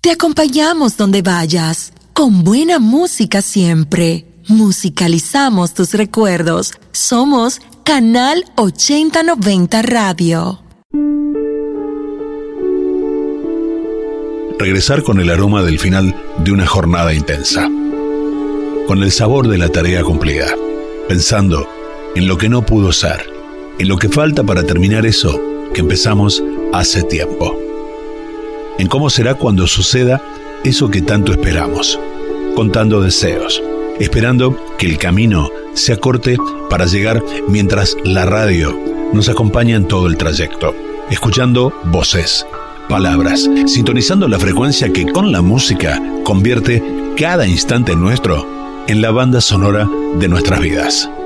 Te acompañamos donde vayas, con buena música siempre. Musicalizamos tus recuerdos. Somos Canal 8090 Radio. Regresar con el aroma del final de una jornada intensa, con el sabor de la tarea cumplida, pensando en lo que no pudo ser, en lo que falta para terminar eso que empezamos hace tiempo, en cómo será cuando suceda eso que tanto esperamos, contando deseos, esperando que el camino se acorte para llegar mientras la radio nos acompaña en todo el trayecto, escuchando voces, palabras, sintonizando la frecuencia que con la música convierte cada instante nuestro en la banda sonora de nuestras vidas.